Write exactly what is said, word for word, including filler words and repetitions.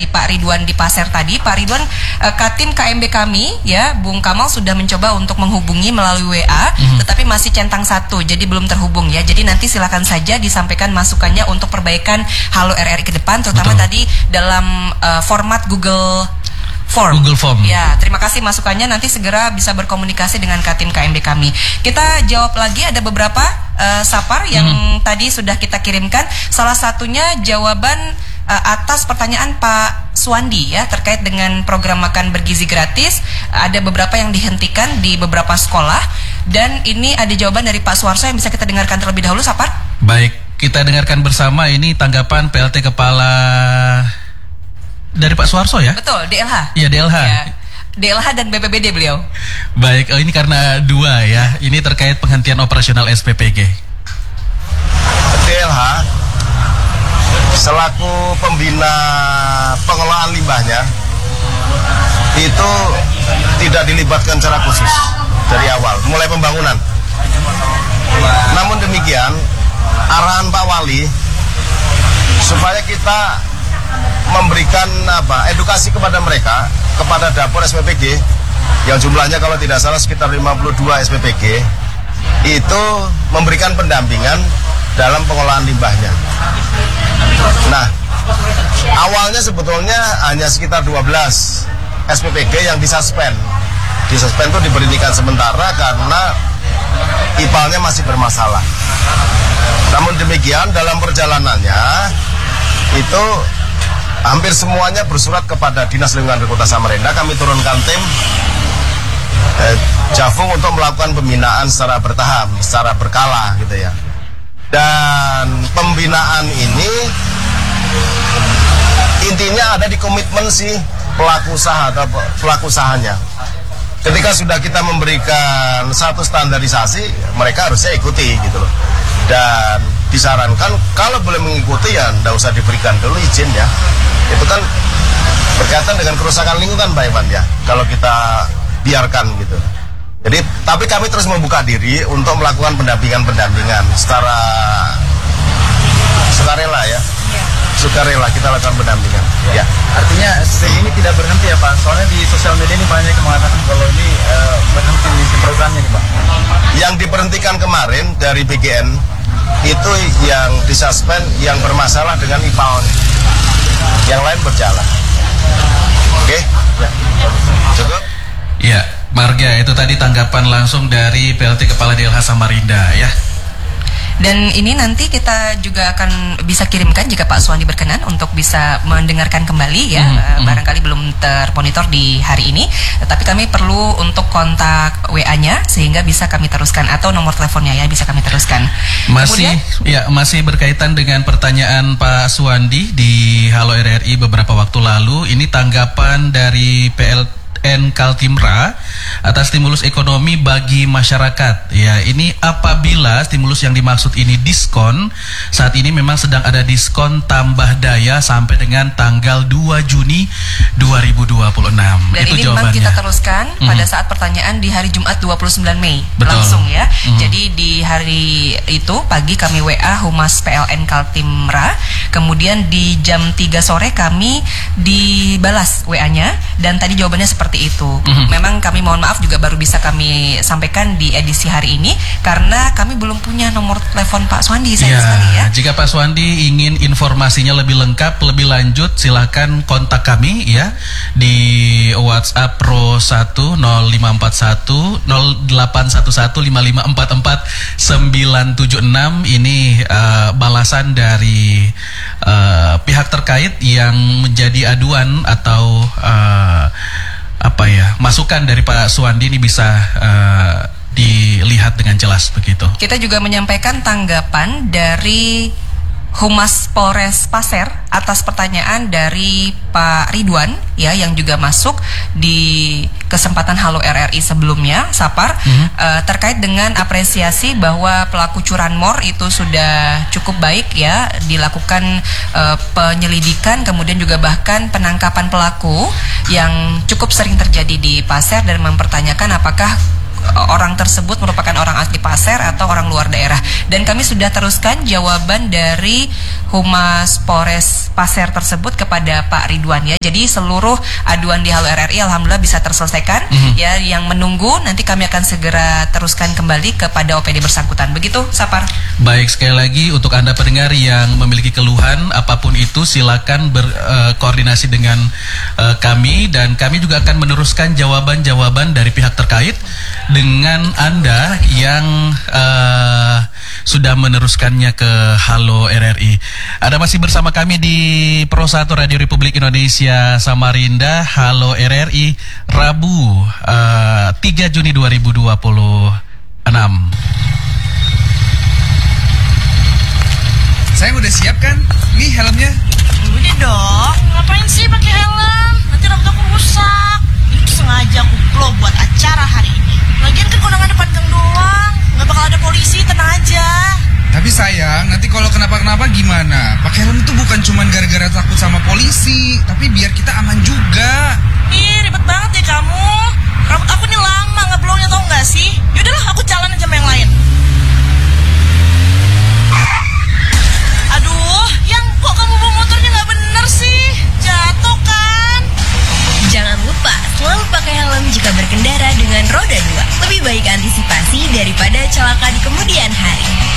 dari Pak Ridwan di Pasir tadi. Pak Ridwan, uh, Katim K M B kami ya, Bung Kamal sudah mencoba untuk menghubungi melalui W A, mm-hmm. tetapi masih centang satu, jadi belum terhubung ya. Jadi nanti silakan saja disampaikan masukannya untuk perbaikan Halo R R I ke depan, terutama Betul. tadi dalam uh, format Google Form. Google Form. Ya, terima kasih masukannya. Nanti segera bisa berkomunikasi dengan Katim K M B kami. Kita jawab lagi, ada beberapa uh, sapar yang hmm. tadi sudah kita kirimkan. Salah satunya jawaban uh, atas pertanyaan Pak Suwandi ya, terkait dengan program makan bergizi gratis. Ada beberapa yang dihentikan di beberapa sekolah. Dan ini ada jawaban dari Pak Suwarso yang bisa kita dengarkan terlebih dahulu, Sapar. Baik, kita dengarkan bersama ini tanggapan P L T Kepala dari Pak Suwarso ya? Betul, D L H. Iya, D L H. Ya, D L H dan B P B D beliau. Baik, oh ini karena dua ya. Ini terkait penghentian operasional S P P G. D L H selaku pembina pengelolaan limbahnya itu tidak dilibatkan secara khusus dari awal, mulai pembangunan. Namun demikian, arahan Pak Wali supaya kita memberikan apa edukasi kepada mereka, kepada dapur S P P G yang jumlahnya kalau tidak salah sekitar lima puluh dua S P P G, itu memberikan pendampingan dalam pengolahan limbahnya. Nah, awalnya sebetulnya hanya sekitar dua belas S P P G yang disuspend. Disuspend itu diberhentikan sementara karena I P A-nya masih bermasalah. Namun demikian dalam perjalanannya itu hampir semuanya bersurat kepada Dinas Lingkungan Hidup Kota Samarinda. Kami turunkan tim eh, Jafung untuk melakukan pembinaan secara bertahap, secara berkala gitu ya. Dan pembinaan ini intinya ada di komitmen si pelaku usaha atau pelaku usahanya. Ketika sudah kita memberikan satu standarisasi, mereka harusnya ikuti gitu loh. Dan disarankan kalau boleh mengikuti ya tidak usah diberikan dulu izin ya. Itu kan berkaitan dengan kerusakan lingkungan Pak Iwan ya, kalau kita biarkan gitu. Jadi tapi kami terus membuka diri untuk melakukan pendampingan-pendampingan secara sukarela ya. Sukarela kita lakukan pendampingan. Ya. Ya. Artinya ini tidak berhenti ya Pak. Soalnya di sosial media ini banyak yang mengatakan kalau ini uh, berhenti di programnya nih Pak. Yang diberhentikan kemarin dari B G N itu yang disuspend yang bermasalah dengan I P A. Yang lain berjalan. Oke? Okay? Ya. Cukup? Ya, Marga, itu tadi tanggapan langsung dari P L T Kepala D L H Samarinda ya. Dan ini nanti kita juga akan bisa kirimkan jika Pak Suwandi berkenan untuk bisa mendengarkan kembali ya. Mm-hmm. Barangkali belum termonitor di hari ini, tetapi kami perlu untuk kontak W A-nya sehingga bisa kami teruskan, atau nomor teleponnya ya bisa kami teruskan. Masih Kemudian, ya masih berkaitan dengan pertanyaan Pak Suwandi di Halo R R I beberapa waktu lalu. Ini tanggapan dari P L N Kaltimra atas stimulus ekonomi bagi masyarakat. Ya, ini apabila stimulus yang dimaksud ini diskon, saat ini memang sedang ada diskon tambah daya sampai dengan tanggal dua Juni dua ribu dua puluh enam. Dan itu ini jawabannya. memang kita teruskan mm-hmm. pada saat pertanyaan di hari Jumat dua puluh sembilan Mei. Betul. Langsung ya. Mm-hmm. Jadi di hari itu pagi kami W A Humas P L N Kaltimra, kemudian di jam tiga sore kami dibalas W A-nya dan tadi jawabannya seperti itu. Mm-hmm. Memang kami mohon maaf juga baru bisa kami sampaikan di edisi hari ini karena kami belum punya nomor telepon Pak Suwandi sayang ya, sekali ya. Jika Pak Suwandi ingin informasinya lebih lengkap, lebih lanjut, silakan kontak kami ya di WhatsApp Pro satu nol lima empat satu nol delapan satu satu lima lima empat empat sembilan tujuh enam. Ini uh, balasan dari uh, pihak terkait yang menjadi aduan atau uh, apa ya, masukan dari Pak Suwandi ini bisa uh, dilihat dengan jelas begitu. Kita juga menyampaikan tanggapan dari Humas Polres Pasir atas pertanyaan dari Pak Ridwan ya, yang juga masuk di kesempatan Halo R R I sebelumnya, Sapar, mm-hmm. uh, terkait dengan apresiasi bahwa pelaku curanmor itu sudah cukup baik ya, dilakukan uh, penyelidikan, kemudian juga bahkan penangkapan pelaku yang cukup sering terjadi di Pasir, dan mempertanyakan apakah orang tersebut merupakan orang asli Pasir atau orang luar daerah. Dan kami sudah teruskan jawaban dari Humas Polres Pasir tersebut kepada Pak Ridwan ya. Jadi seluruh aduan di Halo R R I alhamdulillah bisa terselesaikan mm-hmm. ya. Yang menunggu nanti kami akan segera teruskan kembali kepada O P D bersangkutan. Begitu, Sapar. Baik, sekali lagi untuk Anda pendengar yang memiliki keluhan apapun itu silakan berkoordinasi uh, dengan uh, kami, dan kami juga akan meneruskan jawaban-jawaban dari pihak terkait dengan Anda yang uh, sudah meneruskannya ke Halo R R I. Ada masih bersama kami di Pro satu Radio Republik Indonesia Samarinda, Halo R R I, Rabu uh, tiga Juni dua ribu dua puluh enam. Saya udah siap kan? Nih helmnya. Udah dong, ngapain sih pakai helm? Nanti rambut aku rusak. Ini tuh sengaja aku blow buat acara hari ini. Lagian kan kondangan depan gang doang, nggak bakal ada polisi, tenang aja. Tapi sayang, nanti kalau kenapa-kenapa gimana? Pakai helm itu bukan cuma gara-gara takut sama polisi, tapi biar kita aman juga. Ih, ribet banget ya kamu. Rambut aku nih lama nggak blownya, tau nggak sih? Yaudahlah, aku jalan aja sama yang lain. Aduh, yang kok kamu bawa motornya nggak bener sih? Jatuh kan? Jangan lupa selalu pakai helm jika berkendara dengan roda dua. Lebih baik antisipasi daripada celaka di kemudian hari.